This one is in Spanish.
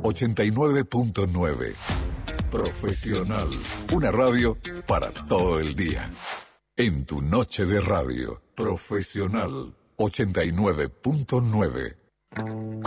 89.9. Profesional. Una radio para todo el día. En tu noche de radio. Profesional. 89.9.